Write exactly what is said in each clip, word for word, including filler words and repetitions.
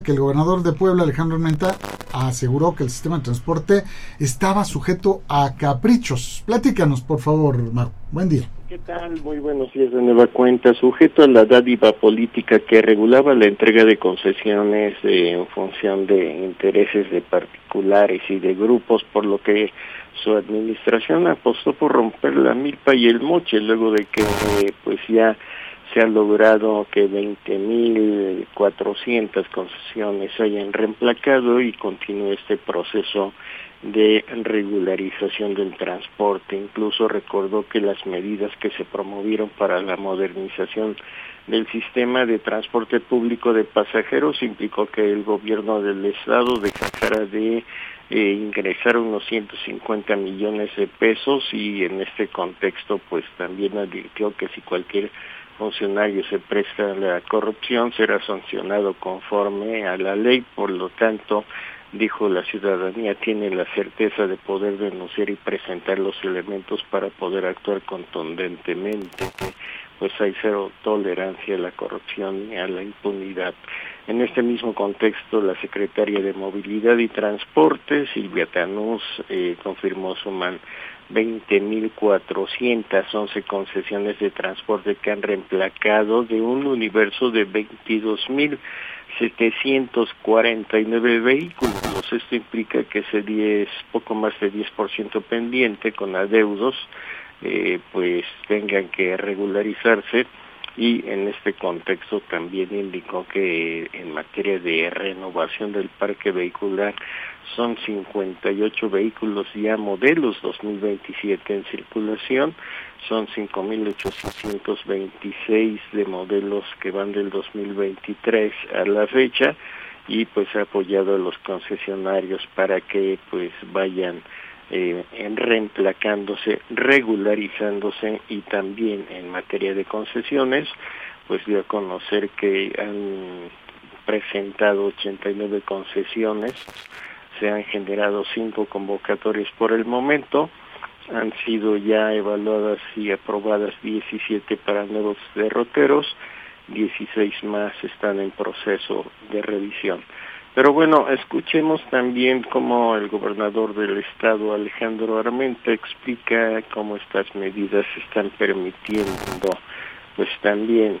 que el gobernador de Puebla, Alejandro Armenta, aseguró que el sistema de transporte estaba sujeto a caprichos. Platícanos, por favor, Maru. Buen día. ¿Qué tal? Muy buenos días de nueva cuenta. Sujeto a la dádiva política que regulaba la entrega de concesiones eh, en función de intereses de particulares y de grupos, por lo que su administración apostó por romper la milpa y el moche, luego de que eh, pues ya se ha logrado que veinte mil cuatrocientas concesiones hayan reemplacado y continúe este proceso de regularización del transporte. Incluso recordó que las medidas que se promovieron para la modernización del sistema de transporte público de pasajeros implicó que el gobierno del estado dejara de eh, ingresar unos ciento cincuenta millones de pesos, y en este contexto pues también advirtió que si cualquier funcionario se presta a la corrupción será sancionado conforme a la ley. Por lo tanto, dijo, la ciudadanía tiene la certeza de poder denunciar y presentar los elementos para poder actuar contundentemente, pues hay cero tolerancia a la corrupción y a la impunidad. En este mismo contexto, la secretaria de Movilidad y Transporte, Silvia Tanús, eh, confirmó suman veinte mil cuatrocientas once concesiones de transporte que han reemplacado de un universo de veintidós mil setecientos cuarenta y nueve vehículos. Esto implica que ese diez, poco más de diez por ciento pendiente con adeudos, eh, pues tengan que regularizarse. Y en este contexto también indicó que en materia de renovación del parque vehicular son cincuenta y ocho vehículos ya modelos dos mil veintisiete en circulación, son cinco mil ochocientos veintiséis de modelos que van del dos mil veintitrés a la fecha, y pues ha apoyado a los concesionarios para que pues vayan Eh, en reemplacándose, regularizándose. Y también en materia de concesiones, pues dio a conocer que han presentado ochenta y nueve concesiones, se han generado cinco convocatorias por el momento, han sido ya evaluadas y aprobadas diecisiete para nuevos derroteros, dieciséis más están en proceso de revisión. Pero bueno, escuchemos también cómo el gobernador del estado, Alejandro Armenta, explica cómo estas medidas están permitiendo pues también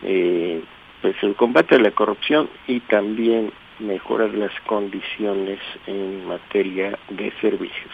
eh, pues el combate a la corrupción y también mejorar las condiciones en materia de servicios.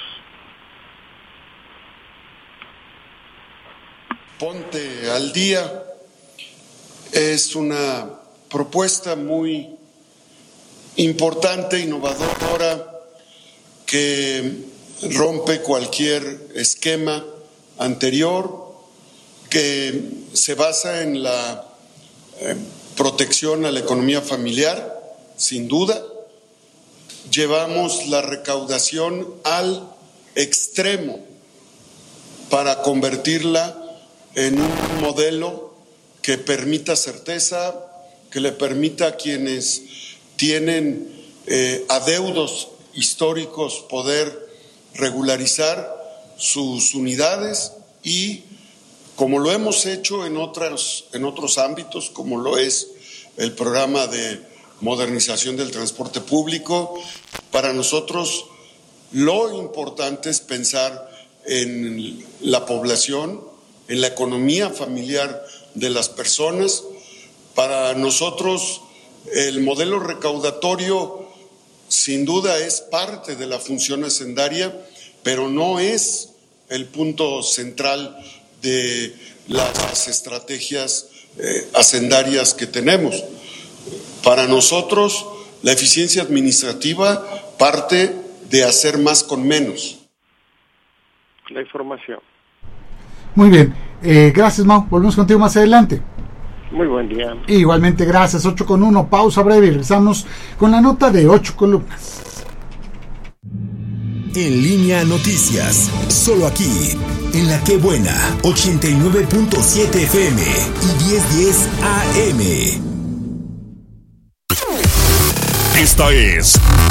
Ponte al día es una propuesta muy importante, innovadora, que rompe cualquier esquema anterior, que se basa en la eh, protección a la economía familiar, sin duda. Llevamos la recaudación al extremo para convertirla en un modelo que permita certeza, que le permita a quienes tienen eh, adeudos históricos poder regularizar sus unidades, y como lo hemos hecho en otros, en otros ámbitos, como lo es el programa de modernización del transporte público, para nosotros lo importante es pensar en la población, en la economía familiar de las personas. Para nosotros el modelo recaudatorio sin duda es parte de la función hacendaria, pero no es el punto central de las estrategias eh, hacendarias que tenemos. Para nosotros la eficiencia administrativa parte de hacer más con menos. La información. Muy bien, eh, gracias, Mau. Volvemos contigo más adelante. Muy buen día. Igualmente, gracias. ocho con uno, pausa breve y regresamos con la nota de ocho columnas. En Línea Noticias, solo aquí, en La Qué Buena, ochenta y nueve punto siete F M y diez diez A M. Esta es